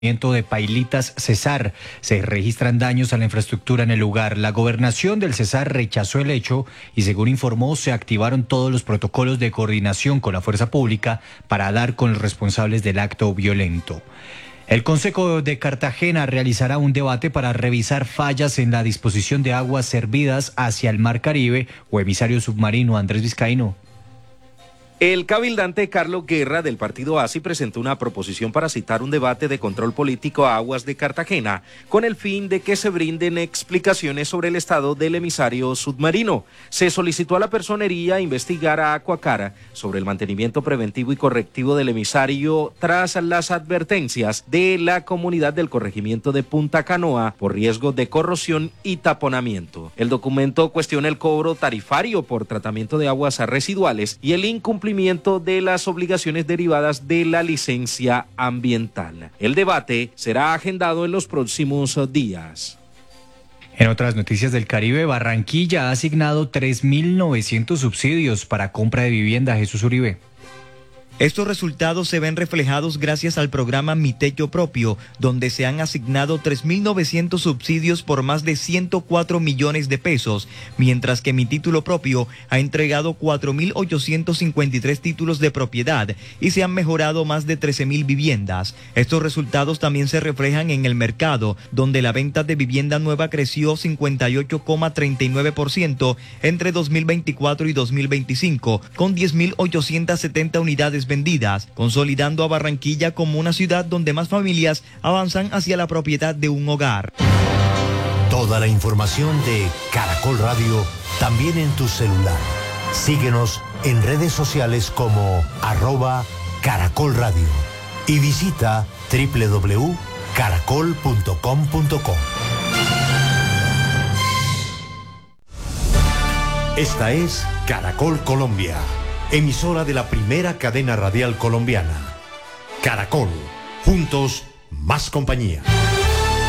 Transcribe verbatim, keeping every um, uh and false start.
de Pailitas Cesar. Se registran daños a la infraestructura en el lugar. La gobernación del Cesar rechazó el hecho y, según informó, se activaron todos los protocolos de coordinación con la fuerza pública para dar con los responsables del acto violento. El Consejo de Cartagena realizará un debate para revisar fallas en la disposición de aguas servidas hacia el Mar Caribe o emisario submarino. Andrés Vizcaíno. El cabildante Carlos Guerra del partido A S I presentó una proposición para citar un debate de control político a aguas de Cartagena con el fin de que se brinden explicaciones sobre el estado del emisario submarino. Se solicitó a la personería investigar a Acuacara sobre el mantenimiento preventivo y correctivo del emisario tras las advertencias de la comunidad del corregimiento de Punta Canoa por riesgo de corrosión y taponamiento. El documento cuestiona el cobro tarifario por tratamiento de aguas residuales y el incumplimiento de las obligaciones derivadas de la licencia ambiental. El debate será agendado en los próximos días. En otras noticias del Caribe, Barranquilla ha asignado tres mil novecientos subsidios para compra de vivienda. Jesús Uribe. Estos resultados se ven reflejados gracias al programa Mi Techo Propio, donde se han asignado tres mil novecientos subsidios por más de ciento cuatro millones de pesos, mientras que Mi Título Propio ha entregado cuatro mil ochocientos cincuenta y tres títulos de propiedad y se han mejorado más de trece mil viviendas. Estos resultados también se reflejan en el mercado, donde la venta de vivienda nueva creció cincuenta y ocho coma treinta y nueve por ciento entre dos mil veinticuatro y dos mil veinticinco, con diez mil ochocientas setenta unidades vendidas, consolidando a Barranquilla como una ciudad donde más familias avanzan hacia la propiedad de un hogar. Toda la información de Caracol Radio también en tu celular. Síguenos en redes sociales como arroba Caracol Radio y visita doble u doble u doble u punto caracol punto com punto co. Esta es Caracol Colombia, emisora de la primera cadena radial colombiana. Caracol, juntos, más compañía.